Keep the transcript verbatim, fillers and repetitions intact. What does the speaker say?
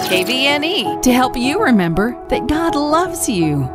K V N E. to help you remember that God loves you.